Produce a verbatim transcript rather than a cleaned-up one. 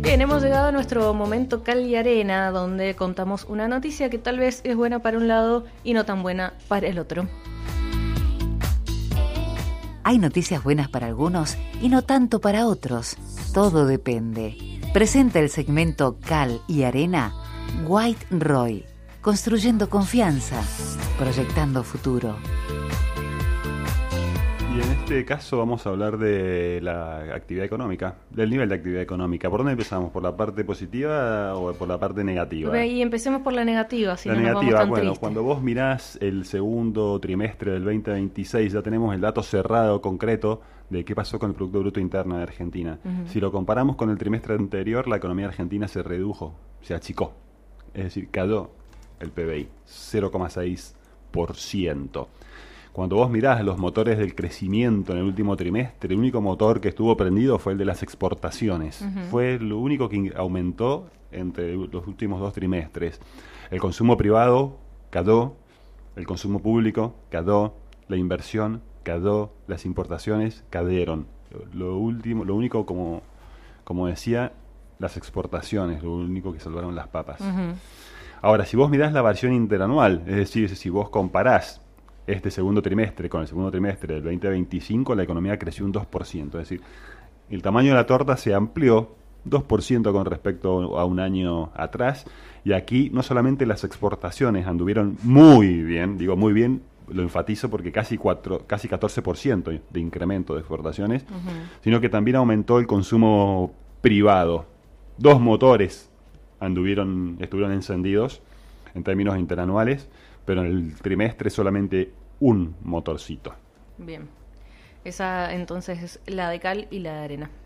Bien, hemos llegado a nuestro momento Cal y Arena, donde contamos una noticia que tal vez es buena para un lado y no tan buena para el otro. Hay noticias buenas para algunos y no tanto para otros. Todo depende. Presenta el segmento Cal y Arena White Roy, construyendo confianza, proyectando futuro. Y en este caso vamos a hablar de la actividad económica, del nivel de actividad económica. ¿Por dónde empezamos? ¿Por la parte positiva o por la parte negativa? Y empecemos por la negativa, si la no negativa, nos vamos tan bueno, tristes. Cuando vos mirás el segundo trimestre del veinte veintiséis, ya tenemos el dato cerrado, concreto, de qué pasó con el Producto Bruto Interno de Argentina. Uh-huh. Si lo comparamos con el trimestre anterior, la economía argentina se redujo, se achicó. Es decir, cayó el P B I, cero coma seis por ciento. Cuando vos mirás los motores del crecimiento en el último trimestre, el único motor que estuvo prendido fue el de las exportaciones. Uh-huh. Fue lo único que aumentó entre los últimos dos trimestres. El consumo privado cayó, el consumo público cayó, la inversión cayó, las importaciones cayeron. Lo último, lo único, como, como decía, las exportaciones, lo único que salvaron las papas. Uh-huh. Ahora, si vos mirás la variación interanual, es decir, si vos comparás este segundo trimestre con el segundo trimestre del veinte veinticinco, la economía creció un dos por ciento. Es decir, el tamaño de la torta se amplió dos por ciento con respecto a un año atrás. Y aquí no solamente las exportaciones anduvieron muy bien, digo muy bien, lo enfatizo porque casi, cuatro, casi catorce por ciento de incremento de exportaciones, uh-huh. sino que también aumentó el consumo privado. Dos motores anduvieron, estuvieron encendidos en términos interanuales, pero en el trimestre solamente un motorcito. Bien. Esa entonces es la de Cal y la de Arena.